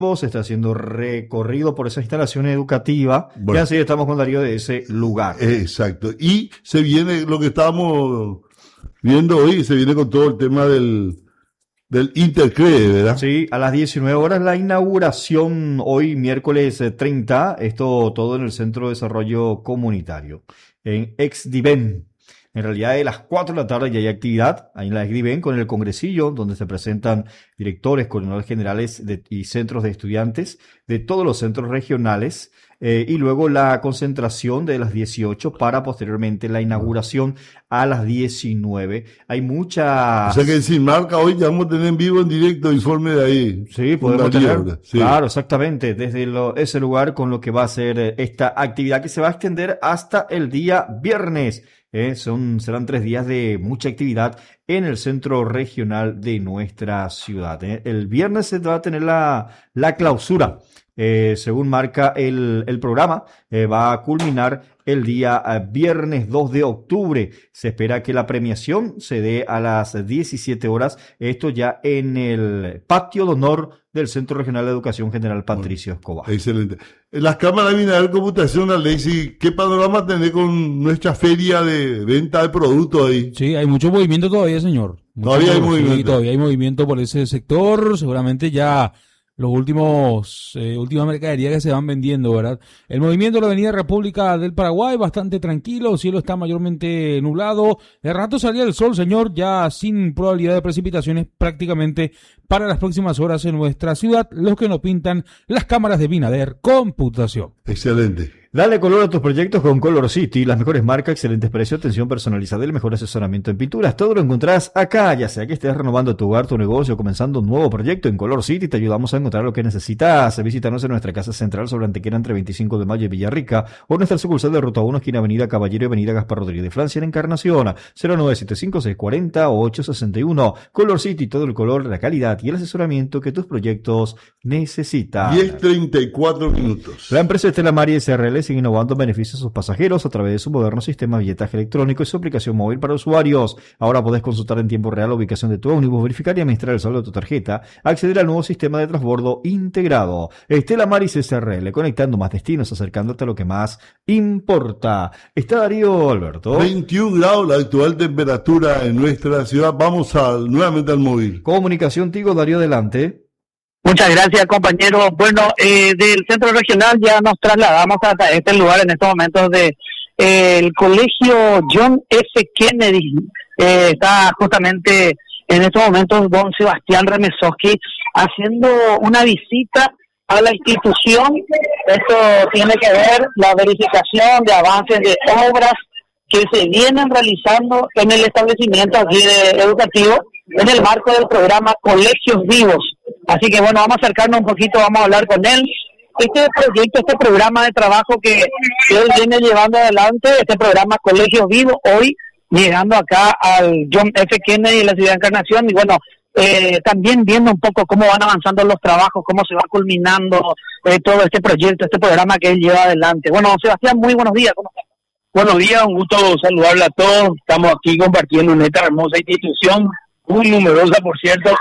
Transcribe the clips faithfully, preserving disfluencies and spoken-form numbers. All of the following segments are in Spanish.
se está haciendo recorrido por esa instalación educativa. Bueno, y así estamos con Darío de ese lugar. Exacto. Y se viene lo que estábamos viendo hoy, se viene con todo el tema del, del Intercrede, ¿verdad? Sí, a las diecinueve horas la inauguración, hoy miércoles treinta, esto todo en el Centro de Desarrollo Comunitario, en Exdiven. En realidad, de las cuatro de la tarde ya hay actividad ahí en la Exdiven con el congresillo, donde se presentan directores, coordinadores generales de, y centros de estudiantes de todos los centros regionales, eh, y luego la concentración de las dieciocho para posteriormente la inauguración a las diecinueve. Hay muchas... O sea que sin marca hoy ya vamos a tener en vivo, en directo, informe de ahí. Sí, podemos tener, sí. Claro, exactamente, desde lo, ese lugar con lo que va a ser esta actividad que se va a extender hasta el día viernes. Eh, son, serán tres días de mucha actividad en el centro regional de nuestra ciudad. Eh. El viernes se va a tener la, la clausura, eh, según marca el, el programa, eh, va a culminar el día eh, viernes dos de octubre. Se espera que la premiación se dé a las diecisiete horas, esto ya en el patio de honor del Centro Regional de Educación General Patricio Escobar. Excelente. En las cámaras de Binader Computación, Alexis, ¿qué panorama tenés con nuestra feria de venta de productos ahí? Sí, hay mucho movimiento todavía, señor. Mucho todavía hay movimiento. Sí, todavía hay movimiento por ese sector. Seguramente ya los últimos, eh, últimas mercaderías que se van vendiendo, ¿verdad? El movimiento de la Avenida República del Paraguay, bastante tranquilo, el cielo está mayormente nublado. De rato salía el sol, señor, ya sin probabilidad de precipitaciones prácticamente para las próximas horas en nuestra ciudad, los que nos pintan las cámaras de Binader Computación. Excelente. Dale color a tus proyectos con Color City, las mejores marcas, excelentes precios, atención personalizada y el mejor asesoramiento en pinturas. Todo lo encontrás acá, ya sea que estés renovando tu hogar, tu negocio, comenzando un nuevo proyecto. En Color City te ayudamos a encontrar lo que necesitas. Visítanos en nuestra casa central sobre Antequera entre veinticinco de mayo y Villarrica, o nuestra sucursal de Ruta uno, esquina Avenida Caballero y Avenida Gaspar Rodríguez de Francia en Encarnación, cero nueve siete cinco, seis cuatro cero, ocho seis uno. Color City, todo el color, la calidad y el asesoramiento que tus proyectos necesitan. diez treinta y cuatro minutos. La empresa Estela Maris S R L sigue innovando beneficios a sus pasajeros a través de su moderno sistema de billetaje electrónico y su aplicación móvil para usuarios. Ahora podés consultar en tiempo real la ubicación de tu ómnibus, verificar y administrar el saldo de tu tarjeta, acceder al nuevo sistema de transbordo integrado. Estela Maris S R L, conectando más destinos, acercándote a lo que más importa. Está Darío Alberto. veintiún grados la actual temperatura en nuestra ciudad. Vamos al, nuevamente al móvil. Comunicación Tigo, Darío, adelante. Muchas gracias, compañero. Bueno, eh, del centro regional ya nos trasladamos hasta este lugar en estos momentos de eh, el colegio John F. Kennedy. Eh, está justamente en estos momentos don Sebastián Remesoski haciendo una visita a la institución. Esto tiene que ver la verificación de avances de obras que se vienen realizando en el establecimiento aquí de, educativo en el marco del programa Colegios Vivos. Así que bueno, vamos a acercarnos un poquito, vamos a hablar con él. Este proyecto, este programa de trabajo que, que él viene llevando adelante, este programa Colegios Vivos, hoy llegando acá al John F. Kennedy en la ciudad de Encarnación, y bueno, eh, también viendo un poco cómo van avanzando los trabajos, cómo se va culminando eh, todo este proyecto, este programa que él lleva adelante. Bueno, Sebastián, muy buenos días, ¿cómo estás? Buenos días, un gusto saludarle a todos. Estamos aquí compartiendo en esta hermosa institución, muy numerosa, por cierto.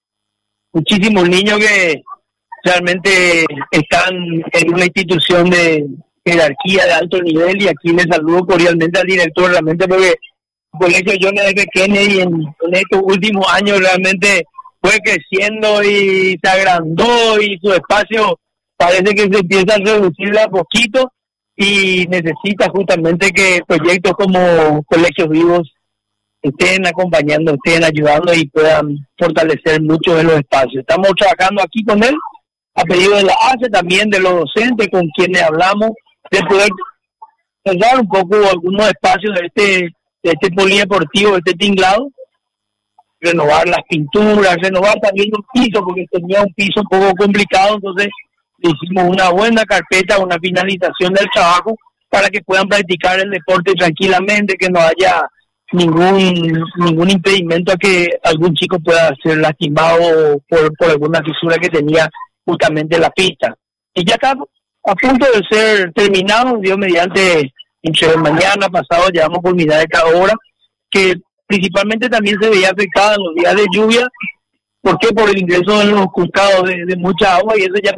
Muchísimos niños que realmente están en una institución de jerarquía de alto nivel, y aquí les saludo cordialmente al director, realmente porque el colegio John F. Kennedy en, en estos últimos años realmente fue creciendo y se agrandó, y su espacio parece que se empieza a reducir de a poquito, y necesita justamente que proyectos como Colegios Vivos estén acompañando, estén ayudando y puedan fortalecer mucho de los espacios. Estamos trabajando aquí con él, a pedido de la A C E, también de los docentes con quienes hablamos, de poder cerrar un poco algunos espacios de este, de este polideportivo, de este tinglado, renovar las pinturas, renovar también un piso, porque tenía un piso un poco complicado, entonces hicimos una buena carpeta, una finalización del trabajo para que puedan practicar el deporte tranquilamente, que no haya ningún ningún impedimento a que algún chico pueda ser lastimado por, por alguna fisura que tenía justamente la pista. Y ya está a punto de ser terminado, Dios mediante, entre mañana pasado ya vamos a culminar esta obra, que principalmente también se veía afectada en los días de lluvia, ¿Por qué? Por el ingreso de los cruzados de, de mucha agua, y eso ya